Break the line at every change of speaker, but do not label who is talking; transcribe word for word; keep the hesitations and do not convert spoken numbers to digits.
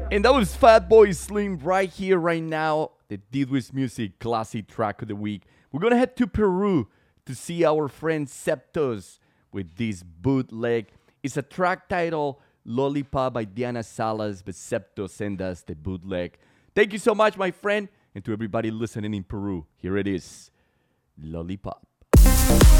And that was Fatboy Slim right here, right now. The Didwis Music Classic Track of the Week. We're going to head to Peru to see our friend Septos with this bootleg. It's a track titled Lollipop by Diana Salas, but Septos sent us the bootleg. Thank you so much, my friend. And to everybody listening in Peru, here it is, Lollipop.